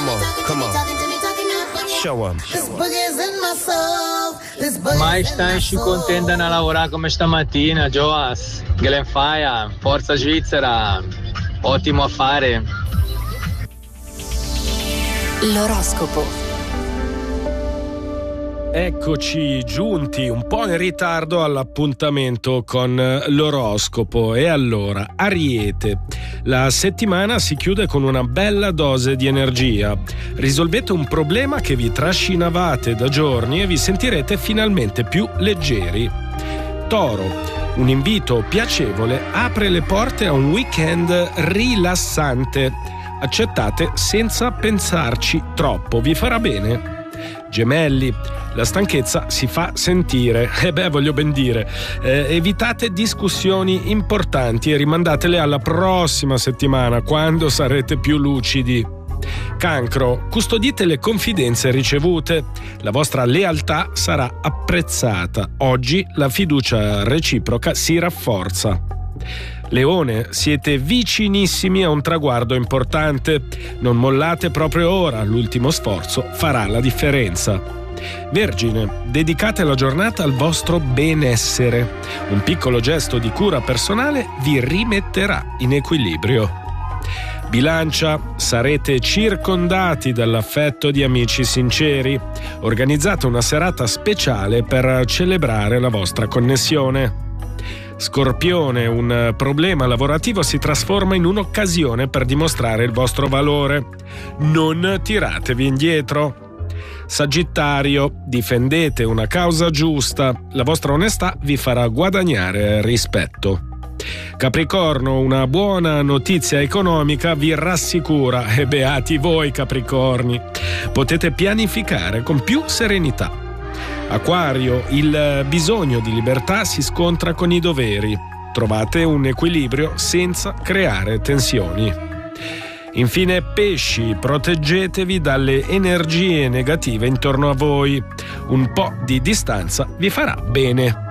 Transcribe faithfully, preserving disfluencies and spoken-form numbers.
Come on, come on. Show 'em. Mai stai și contenta a lavorare come stamattina, Joas. Glenfaia, forza Svizzera. Ottimo affare. L'oroscopo. Eccoci giunti un po' in ritardo all'appuntamento con l'oroscopo. E allora, Ariete, la settimana si chiude con una bella dose di energia. Risolvete un problema che vi trascinavate da giorni e vi sentirete finalmente più leggeri. Toro, un invito piacevole apre le porte a un weekend rilassante. Accettate senza pensarci troppo, vi farà bene. Gemelli, la stanchezza si fa sentire, e eh beh, voglio ben dire, eh, evitate discussioni importanti e rimandatele alla prossima settimana, quando sarete più lucidi. Cancro, custodite le confidenze ricevute, la vostra lealtà sarà apprezzata, oggi la fiducia reciproca si rafforza. Leone, siete vicinissimi a un traguardo importante. Non mollate proprio ora, l'ultimo sforzo farà la differenza. Vergine, dedicate la giornata al vostro benessere. Un piccolo gesto di cura personale vi rimetterà in equilibrio. Bilancia, sarete circondati dall'affetto di amici sinceri. Organizzate una serata speciale per celebrare la vostra connessione. Scorpione, un problema lavorativo si trasforma in un'occasione per dimostrare il vostro valore. Non tiratevi indietro. Sagittario, difendete una causa giusta. La vostra onestà vi farà guadagnare rispetto. Capricorno, una buona notizia economica vi rassicura. E beati voi, Capricorni. Potete pianificare con più serenità. Acquario, il bisogno di libertà si scontra con i doveri. Trovate un equilibrio senza creare tensioni. Infine, pesci, proteggetevi dalle energie negative intorno a voi. Un po' di distanza vi farà bene.